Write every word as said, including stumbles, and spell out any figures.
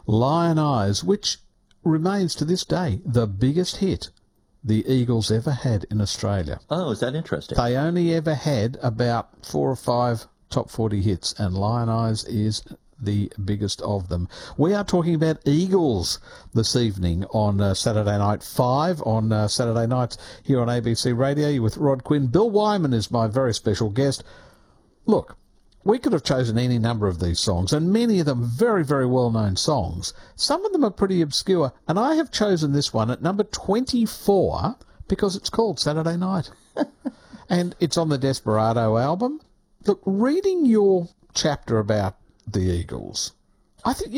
Lion Eyes, which remains to this day the biggest hit the Eagles ever had in Australia. Oh, is that interesting? They only ever had about four or five top forty hits, and Lion Eyes is the biggest of them. We are talking about Eagles this evening on uh, Saturday Night five, on uh, Saturday nights here on A B C Radio with Rod Quinn. Bill Wyman is my very special guest. Look, we could have chosen any number of these songs, and many of them very, very well-known songs. Some of them are pretty obscure, and I have chosen this one at number twenty-four because it's called Saturday Night. And it's on the Desperado album. Look, reading your chapter about the Eagles, I think you